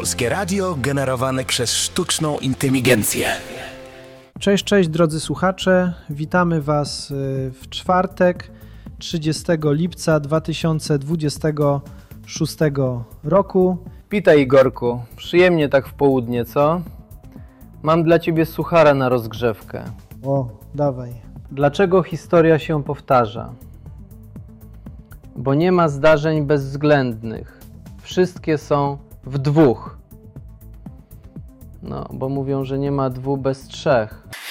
Polskie radio generowane przez sztuczną inteligencję. Cześć drodzy słuchacze, witamy Was w czwartek 30 lipca 2026 roku. Witaj Igorku, przyjemnie tak w południe, co? Mam dla Ciebie suchara na rozgrzewkę. O, dawaj. Dlaczego historia się powtarza? Bo nie ma zdarzeń bezwzględnych. Wszystkie są w dwóch. No, bo mówią, że nie ma dwóch bez trzech.